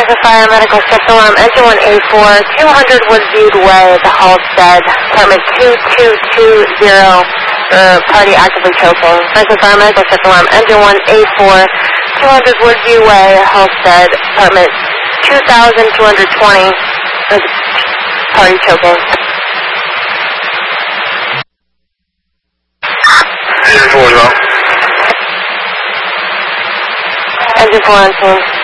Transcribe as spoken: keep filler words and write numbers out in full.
America Fire Medical Shift Alarm, Engine one A four, two hundred Woodview Way, the Halstead, apartment two two two zero, uh, party actively choking. America Fire Medical Shift Alarm, Engine one A four, two hundred Woodview Way, Halstead, apartment two thousand two hundred twenty, uh, party choking. Engine four, though. Engine four on scene.